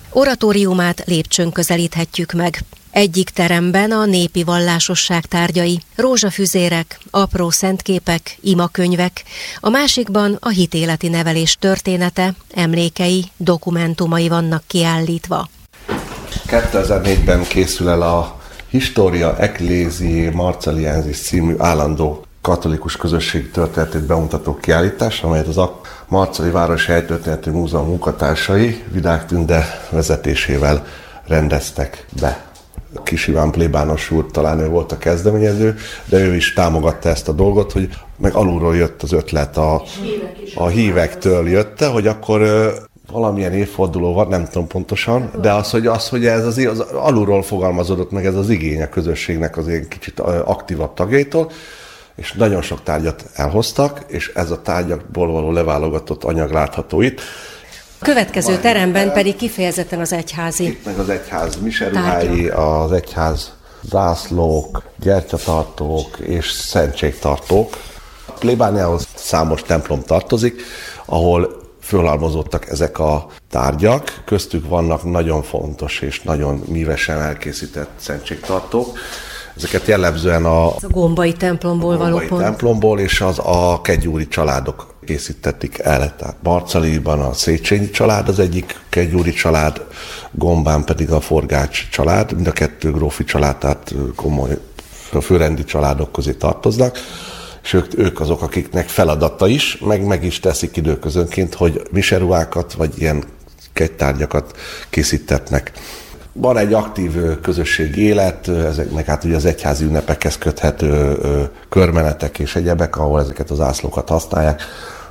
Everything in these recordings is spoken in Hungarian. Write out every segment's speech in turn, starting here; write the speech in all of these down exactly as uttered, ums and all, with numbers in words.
Oratóriumát lépcsőn közelíthetjük meg. Egyik teremben a népi vallásosság tárgyai, rózsafüzérek, apró szentképek, imakönyvek, a másikban a hitéleti nevelés története, emlékei, dokumentumai vannak kiállítva. kétezer-négyben készül el a Historia Ecclesiae Marcelliensis című állandó katolikus közösség történetét bemutató kiállítás, amelyet az a Marcali Városi Helytörténeti Múzeum munkatársai Vidák Tünde vezetésével rendeztek be. Kis Iván plébános úr, talán ő volt a kezdeményező, de ő is támogatta ezt a dolgot, hogy meg alulról jött az ötlet, a, a hívektől jötte, hogy akkor valamilyen évforduló van, nem tudom pontosan, de az, hogy, az, hogy ez az, az alulról fogalmazódott meg ez az igény a közösségnek az ilyen kicsit aktívabb tagjaitól, és nagyon sok tárgyat elhoztak, és ez a tárgyakból való leválogatott anyag látható itt. A következő teremben pedig kifejezetten az egyházi. Itt meg az egyház miseruhái, az egyház zászlók, gyertyatartók és szentségtartók. A plébániához számos templom tartozik, ahol fölhalmozottak ezek a tárgyak, köztük vannak nagyon fontos és nagyon mívesen elkészített szentségtartók. Ezeket jellemzően a, a Gombai templomból való Gombai pont. templomból és az a kegyúri családok készítették el. Tehát Marcaliban a Széchenyi család az egyik kegyúri család, Gombán pedig a Forgács család, mind a kettő grófi család, tehát komoly a főrendi családok közé tartoznak, és ők, ők azok, akiknek feladata is, meg meg is teszik időközönként, hogy miseruhákat vagy ilyen kegytárgyakat készítetnek. Van egy aktív közösségi élet, ezek meg hát ugye az egyházi ünnepekhez köthető körmenetek és egyebek, ahol ezeket az ászlókat használják.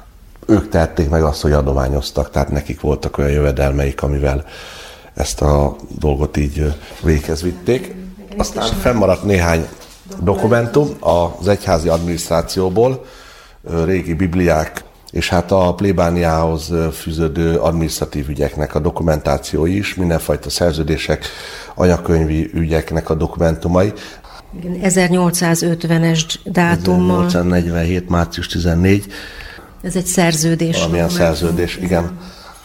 Ők tehették meg azt, hogy adományoztak, tehát nekik voltak olyan jövedelmeik, amivel ezt a dolgot így véghez vitték. Aztán fennmaradt néhány dokumentum az egyházi adminisztrációból, régi bibliák, és hát a plébániához fűződő adminisztratív ügyeknek a dokumentációi is, mindenfajta szerződések, anyakönyvi ügyeknek a dokumentumai. ezernyolcszázötvenes dátummal. ezernyolcszáznegyvenhét. március tizennégy. Ez egy szerződés. Valamilyen szerződés, igen.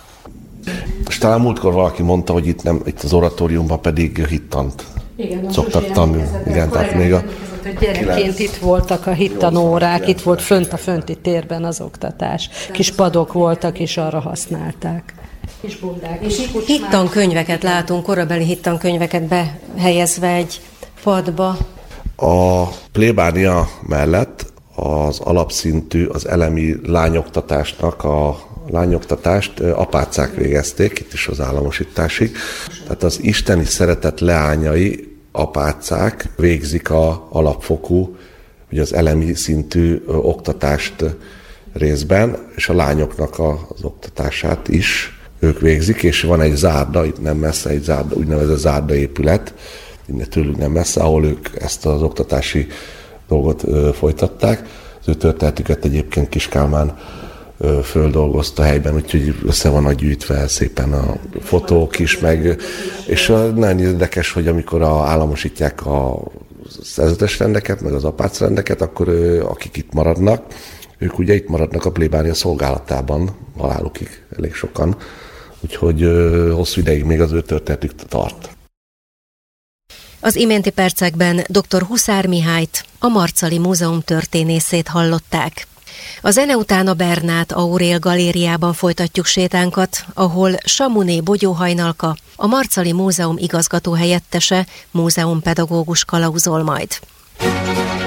És talán múltkor valaki mondta, hogy itt, nem, itt az oratóriumban pedig hittant igen, szoktak tanulni. Igen, tehát még a gyerekként itt voltak a hittanórák, itt volt fönt a fönti térben az oktatás. Kis padok voltak, és arra használták. Kis bundák. Hittankönyveket látunk, korabeli hittankönyveket behelyezve egy padba. A plébánia mellett az alapszintű, az elemi lányoktatásnak a lányoktatást apácák végezték, itt is az államosításig. Tehát az isteni szeretet leányai, apácák végzik a alapfokú, ugye az elemi szintű oktatást részben, és a lányoknak az oktatását is ők végzik, és van egy zárda, itt nem messze, egy zárda, úgynevezett zárda épület, innen tőlük nem messze, ahol ők ezt az oktatási dolgot folytatták. Az ő történetüket egyébként Kis Kálmán földolgozta helyben, úgyhogy össze van gyűjtve szépen a fotók is, meg, és nagyon érdekes, hogy amikor a, államosítják a szerzetes rendeket, meg az apácrendeket, akkor akik itt maradnak, ők ugye itt maradnak a plébánia szolgálatában, halálukig elég sokan, úgyhogy hosszú ideig még az ő történetük tart. Az iménti percekben dr. Huszár Mihályt, a Marcali Múzeum történészét hallották. A zene után a Bernát Aurél galériában folytatjuk sétánkat, ahol Samuné Bogyóhajnalka, a Marcali Múzeum igazgató helyettese, múzeumpedagógus kalauzol majd.